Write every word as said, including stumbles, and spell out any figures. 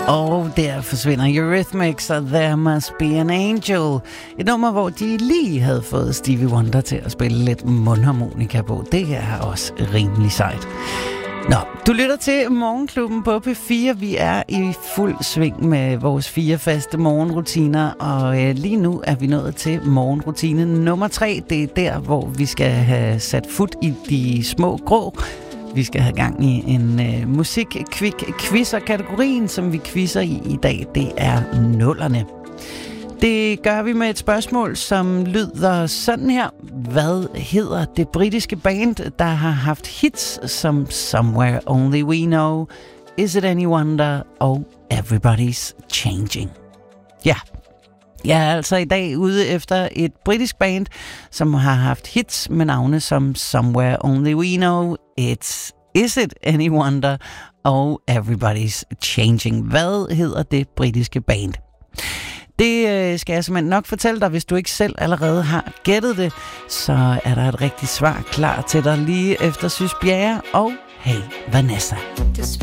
Og der forsvinder Eurythmics og There Must Be an Angel. Et nummer, hvor de lige havde fået Stevie Wonder til at spille lidt mundharmonika på. Det er også rimelig sejt. Nå, du lytter til Morgenklubben på P fire. Vi er i fuld sving med vores fire faste morgenrutiner, og øh, lige nu er vi nået til morgenrutine nummer tre. Det er der, hvor vi skal have sat fut i de små grå. Vi skal have gang i en øh, musik-kvik-quizzer-kategorien, som vi quizzer i i dag. Det er nullerne. Det gør vi med et spørgsmål, som lyder sådan her. Hvad hedder det britiske band, der har haft hits som Somewhere Only We Know, Is It Any Wonder og Everybody's Changing? Ja, jeg er altså i dag ude efter et britisk band, som har haft hits med navne som Somewhere Only We Know, It's Is It Any Wonder og Everybody's Changing. Hvad hedder det britiske band? Det skal jeg simpelthen nok fortælle dig, hvis du ikke selv allerede har gættet det. Så er der et rigtigt svar klar til dig lige efter Sys Bjerre og Hey Vanessa.